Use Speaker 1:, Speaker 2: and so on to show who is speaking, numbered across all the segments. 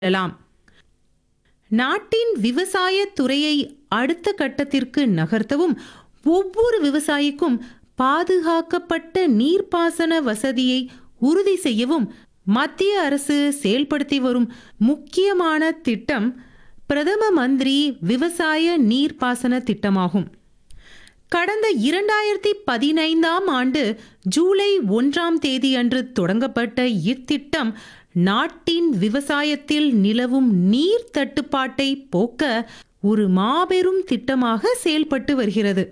Speaker 1: கொள்ளலாம். நாட்டின் விவசாய துறையை அடுத்த கட்டத்திற்கு நகர்த்தவும் ஒவ்வொரு விவசாயிக்கும் பாதுகாக்கப்பட்ட நீர்ப்பாசன வசதியை உறுதி செய்யவும் மத்திய அரசு செயல்படுத்தி வரும் முக்கியமான திட்டம் பிரதம மந்திரி விவசாய நீர்ப்பாசன திட்டமாகும். கடந்த 2015ஆம் ஆண்டு ஜூலை 1ஆம் தேதி அன்று தொடங்கப்பட்ட இத்திட்டம் நாட்டின் விவசாயத்தில் நிலவும் நீர் தட்டுப்பாட்டை போக்க ஒரு மாபெரும் திட்டமாக செயல்பட்டு வருகிறது.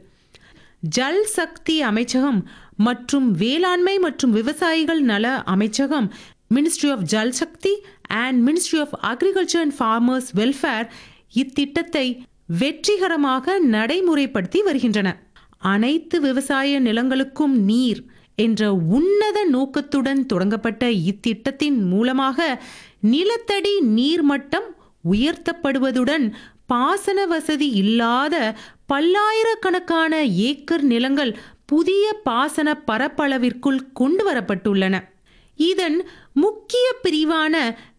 Speaker 1: ஜல் சக்தி அமைச்சகம் மற்றும் வேளாண்மை மற்றும் விவசாயிகள் நல அமைச்சகம், ministry of Jal Shakti and ministry of agriculture and farmers welfare இத்திட்டத்தை வெற்றிகரமாக நடைமுறைப்படுத்தி வருகின்றன. அனைத்து விவசாய நிலங்களுக்கும் நீர் என்ற உன்னத நோக்கத்துடன் தொடங்கப்பட்ட இத்திட்டத்தின் மூலமாக நிலத்தடி நீர்மட்டம் உயர்த்தப்படுவதுடன் பாசன வசதி இல்லாத பல்லாயிரக்கணக்கான ஏக்கர் நிலங்கள் புதிய பாசன பரப்பளவிற்குள் கொண்டு வரப்பட்டுள்ளன. இதன் முக்கிய பிரிவான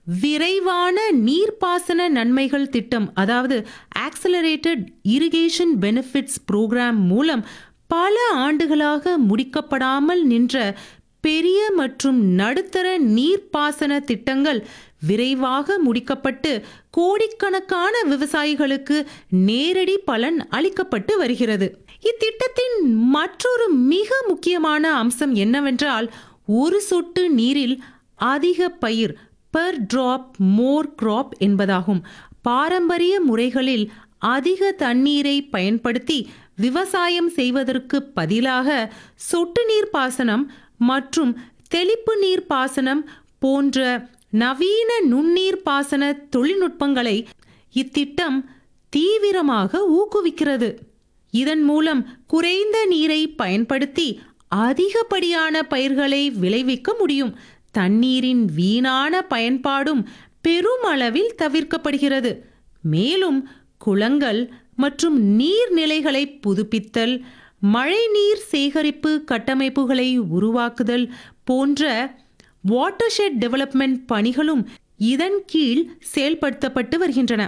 Speaker 1: விரைவான நீர்ப்பாசன நன்மைகள் திட்டம், அதாவது ஆக்சலரேட்டட் இரிகேஷன் பெனிஃபிட்ஸ் புரோகிராம் மூலம் பல ஆண்டுகளாக முடிக்கப்படாமல் நின்ற பெரிய மற்றும் நடுத்தர நீர்ப்பாசன திட்டங்கள் விரைவாக முடிக்கப்பட்டு கோடிக்கணக்கான விவசாயிகளுக்கு நேரடி பலன் அளிக்கப்பட்டு வருகிறது. இத்திட்டத்தின் மற்றொரு மிக முக்கியமான அம்சம் என்னவென்றால், ஒரு சொட்டு நீரில் அதிக பயிர், per drop more crop என்பதாகும். பாரம்பரிய முறைகளில் அதிக தண்ணீரை பயன்படுத்தி விவசாயம் செய்வதற்கு பதிலாக சொட்டு நீர் பாசனம் மற்றும் தெளிப்பு நீர் பாசனம் போன்ற நவீன நுண்ணீர் பாசன தொழில்நுட்பங்களை இத்திட்டம் தீவிரமாக ஊக்குவிக்கிறது. இதன் மூலம் குறைந்த நீரை பயன்படுத்தி அதிகப்படியான பயிர்களை விளைவிக்க முடியும். தண்ணீரின் வீணான பயன்பாடும் பெருமளவில் தவிர்க்கப்படுகிறது. மேலும் குளங்கள் மற்றும் நீர்நிலைகளை புதுப்பித்தல், மழைநீர் சேகரிப்பு கட்டமைப்புகளை உருவாக்குதல் போன்ற வாட்டர்ஷெட் டெவலப்மெண்ட் பணிகளும் இதன் கீழ் செயல்படுத்தப்பட்டு வருகின்றன.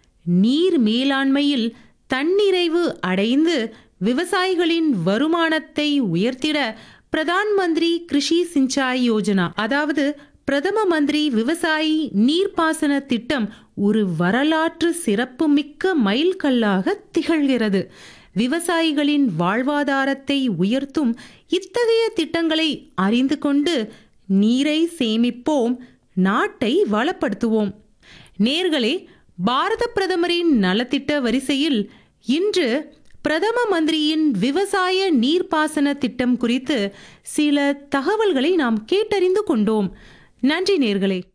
Speaker 1: நீர் மேலாண்மையில் தன்னிறைவு அடைந்து விவசாயிகளின் வருமானத்தை உயர்த்திட பிரதான் மந்திரி கிருஷி சிஞ்சாய் யோஜனா, அதாவது பிரதம மந்திரி விவசாயி நீர்ப்பாசன திட்டம் ஒரு வரலாற்று சிறப்புமிக்க மைல்கல்லாக திகழ்கிறது. விவசாயிகளின் வாழ்வாதாரத்தை உயர்த்தும் இத்தகைய திட்டங்களை அறிந்து கொண்டு நீரை சேமிப்போம், நாட்டை வளப்படுத்துவோம். நேர்களே, பாரத பிரதமரின் நலத்திட்ட வரிசையில் இன்று பிரதம மந்திரியின் விவசாய நீர்ப்பாசன திட்டம் குறித்து சில தகவல்களை நாம் கேட்டறிந்து கொண்டோம். நன்றி நேர்களே.